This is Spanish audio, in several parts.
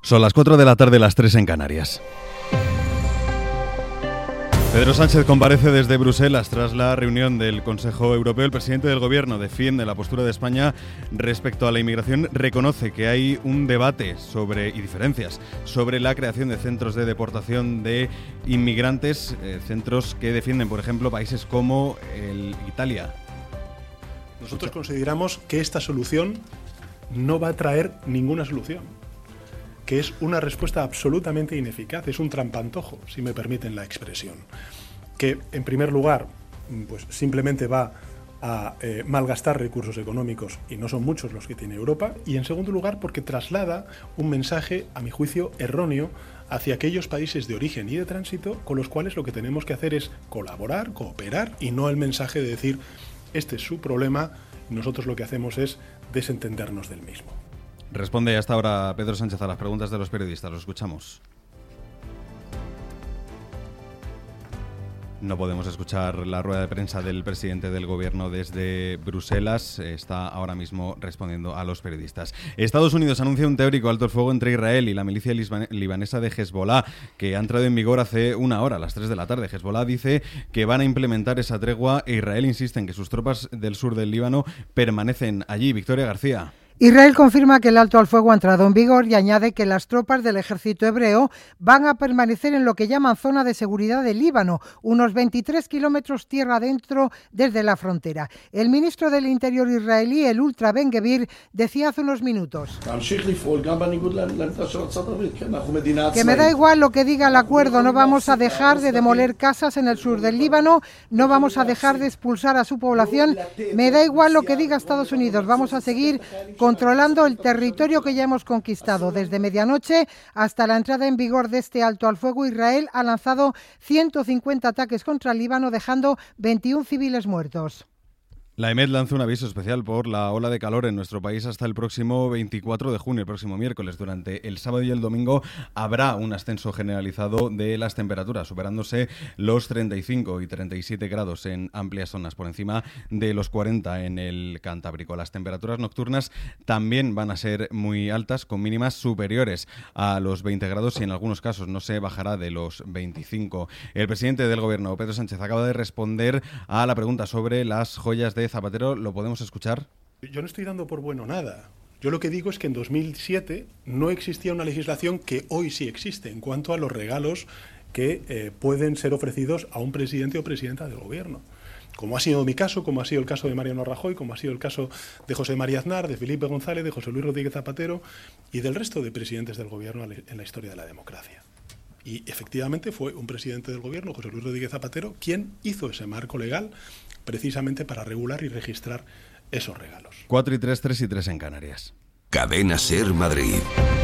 Son las 4 de la tarde, las 3 en Canarias. Pedro Sánchez comparece desde Bruselas tras la reunión del Consejo Europeo. El presidente del Gobierno defiende la postura de España respecto a la inmigración. Reconoce que hay un debate y diferencias sobre la creación de centros de deportación de inmigrantes, centros que defienden, por ejemplo, países como Italia. Nosotros consideramos que esta solución no va a traer ninguna solución, que es una respuesta absolutamente ineficaz, es un trampantojo, si me permiten la expresión, que en primer lugar pues simplemente va a malgastar recursos económicos, y no son muchos los que tiene Europa, y en segundo lugar porque traslada un mensaje, a mi juicio, erróneo hacia aquellos países de origen y de tránsito con los cuales lo que tenemos que hacer es colaborar, cooperar, y no el mensaje de decir este es su problema, nosotros lo que hacemos es desentendernos del mismo. Responde hasta ahora Pedro Sánchez a las preguntas de los periodistas. Lo escuchamos. No podemos escuchar la rueda de prensa del presidente del Gobierno desde Bruselas. Está ahora mismo respondiendo a los periodistas. Estados Unidos anuncia un teórico alto el fuego entre Israel y la milicia libanesa de Hezbollah, que ha entrado en vigor hace una hora, a las 3 de la tarde. Hezbollah dice que van a implementar esa tregua e Israel insiste en que sus tropas del sur del Líbano permanecen allí. Victoria García. Israel confirma que el alto al fuego ha entrado en vigor y añade que las tropas del ejército hebreo van a permanecer en lo que llaman zona de seguridad del Líbano, unos 23 kilómetros tierra adentro desde la frontera. El ministro del Interior israelí, el ultra Ben Gvir, decía hace unos minutos que me da igual lo que diga el acuerdo, no vamos a dejar de demoler casas en el sur del Líbano, no vamos a dejar de expulsar a su población, me da igual lo que diga Estados Unidos, vamos a seguir controlando el territorio que ya hemos conquistado. Desde medianoche hasta la entrada en vigor de este alto al fuego, Israel ha lanzado 150 ataques contra el Líbano, dejando 21 civiles muertos. La EMET lanza un aviso especial por la ola de calor en nuestro país hasta el próximo 24 de junio, el próximo miércoles. Durante el sábado y el domingo habrá un ascenso generalizado de las temperaturas, superándose los 35 y 37 grados en amplias zonas, por encima de los 40 en el Cantábrico. Las temperaturas nocturnas también van a ser muy altas, con mínimas superiores a los 20 grados y en algunos casos no se bajará de los 25. El presidente del Gobierno, Pedro Sánchez, acaba de responder a la pregunta sobre las joyas de Zapatero. ¿Lo podemos escuchar? Yo no estoy dando por bueno nada. Yo lo que digo es que en 2007 no existía una legislación que hoy sí existe en cuanto a los regalos que pueden ser ofrecidos a un presidente o presidenta del Gobierno. Como ha sido mi caso, como ha sido el caso de Mariano Rajoy, como ha sido el caso de José María Aznar, de Felipe González, de José Luis Rodríguez Zapatero y del resto de presidentes del Gobierno en la historia de la democracia. Y efectivamente fue un presidente del Gobierno, José Luis Rodríguez Zapatero, quien hizo ese marco legal precisamente para regular y registrar esos regalos. 4 y 3, 3 y 3 en Canarias. Cadena SER Madrid.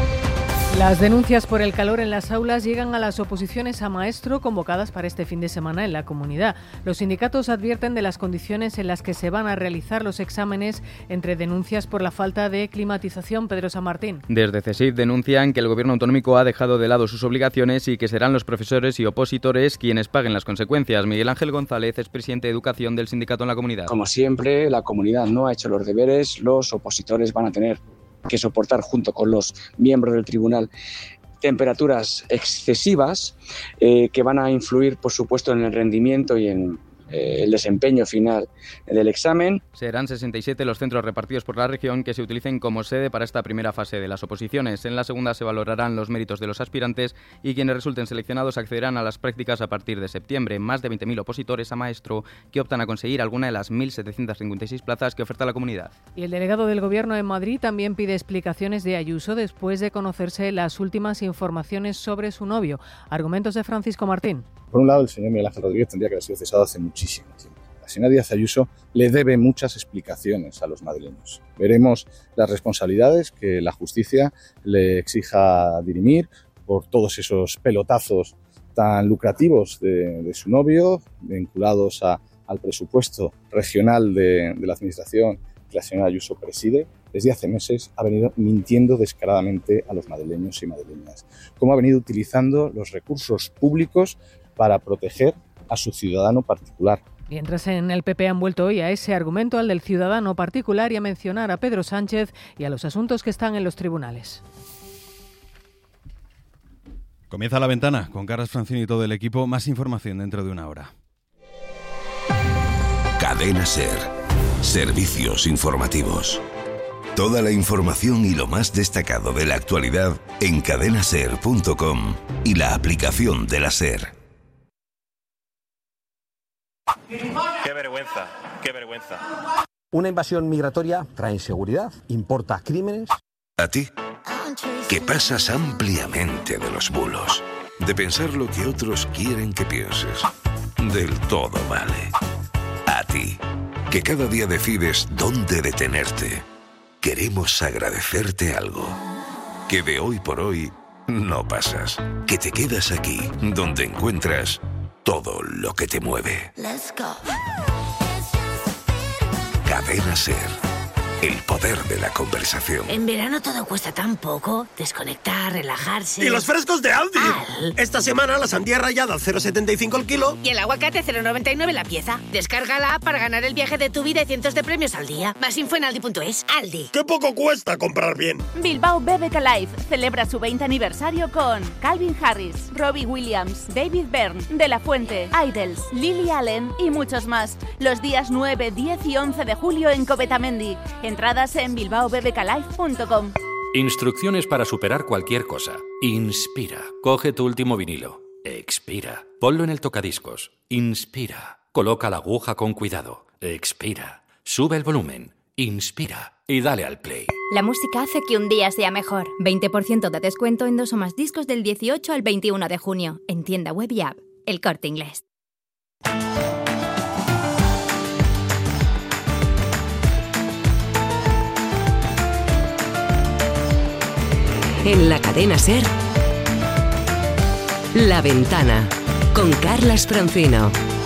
Las denuncias por el calor en las aulas llegan a las oposiciones a maestro convocadas para este fin de semana en la comunidad. Los sindicatos advierten de las condiciones en las que se van a realizar los exámenes, entre denuncias por la falta de climatización. Pedro San Martín. Desde CSIC denuncian que el gobierno autonómico ha dejado de lado sus obligaciones y que serán los profesores y opositores quienes paguen las consecuencias. Miguel Ángel González es presidente de Educación del sindicato en la comunidad. Como siempre, la comunidad no ha hecho los deberes, los opositores van a tener que soportar junto con los miembros del tribunal temperaturas excesivas que van a influir, por supuesto, en el rendimiento y en el desempeño final del examen. Serán 67 los centros repartidos por la región que se utilicen como sede para esta primera fase de las oposiciones. En la segunda se valorarán los méritos de los aspirantes y quienes resulten seleccionados accederán a las prácticas a partir de septiembre. Más de 20.000 opositores a maestro que optan a conseguir alguna de las 1.756 plazas que oferta la comunidad. Y el delegado del Gobierno en Madrid también pide explicaciones de Ayuso después de conocerse las últimas informaciones sobre su novio. Argumentos de Francisco Martín. Por un lado, el señor Miguel Ángel Rodríguez tendría que haber sido cesado hace muchísimo tiempo. La señora Díaz Ayuso le debe muchas explicaciones a los madrileños. Veremos las responsabilidades que la justicia le exija dirimir por todos esos pelotazos tan lucrativos de su novio, vinculados al presupuesto regional de la administración que la señora Ayuso preside. Desde hace meses ha venido mintiendo descaradamente a los madrileños y madrileñas. Cómo ha venido utilizando los recursos públicos para proteger a su ciudadano particular. Mientras en el PP han vuelto hoy a ese argumento, al del ciudadano particular, y a mencionar a Pedro Sánchez y a los asuntos que están en los tribunales. Comienza La Ventana con Carles Francino y todo el equipo. Más información dentro de una hora. Cadena SER. Servicios informativos. Toda la información y lo más destacado de la actualidad en cadenaser.com y la aplicación de la SER. ¡Qué vergüenza! ¡Qué vergüenza! Una invasión migratoria trae inseguridad, importa crímenes. ¿A ti? Que pasas ampliamente de los bulos, de pensar lo que otros quieren que pienses. Del todo vale. A ti, que cada día decides dónde detenerte. Queremos agradecerte algo. Que de hoy por hoy no pasas. Que te quedas aquí, donde encuentras todo lo que te mueve. Let's go. Cadena SER. El poder de la conversación. En verano todo cuesta tan poco. Desconectar, relajarse. ¡Y los frescos de Aldi! Esta semana la sandía rallada al 0,75 el kilo. Y el aguacate 0,99 la pieza. Descarga la app para ganar el viaje de tu vida y cientos de premios al día. Más info en aldi.es. Aldi. ¡Qué poco cuesta comprar bien! Bilbao BBK Live celebra su 20 aniversario con Calvin Harris, Robbie Williams, David Byrne, De La Fuente, Idols, Lily Allen y muchos más. Los días 9, 10 y 11 de julio en Covetamendi. Entradas en bilbaobbklive.com. Instrucciones para superar cualquier cosa. Inspira. Coge tu último vinilo. Expira. Ponlo en el tocadiscos. Inspira. Coloca la aguja con cuidado. Expira. Sube el volumen. Inspira. Y dale al play. La música hace que un día sea mejor. 20% de descuento en 2 o más discos del 18 al 21 de junio. En tienda web y app. El Corte Inglés. En la cadena SER, La Ventana, con Carles Francino.